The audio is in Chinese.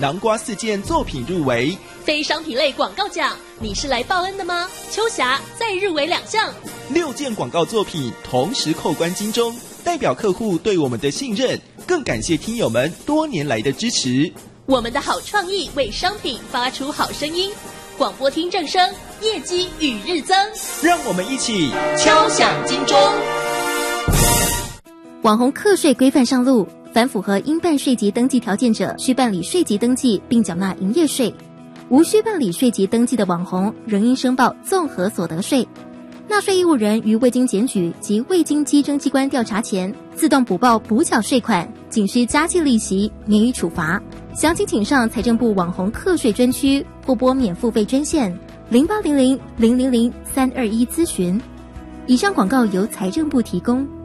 南瓜4件作品入围。 非商品类广告奖，你是来报恩的吗？秋霞再入围2项。 6件广告作品同时扣关金钟，代表客户对我们的信任，更感谢听友们多年来的支持。 我们的好创意为商品发出好声音，广播听正声，业绩与日增。 让我们一起敲响金钟。 网红课税规范上路，凡符合应办税籍登记条件者，需办理税籍登记并缴纳营业税；无需办理税籍登记的网红，仍应申报综合所得税。纳税义务人于未经检举及未经稽征机关调查前，自动补报补缴税款，仅需加计利息，免予处罚。详情请上财政部网红课税专区或拨免付费专线0800-000-321咨询。以上广告由财政部提供。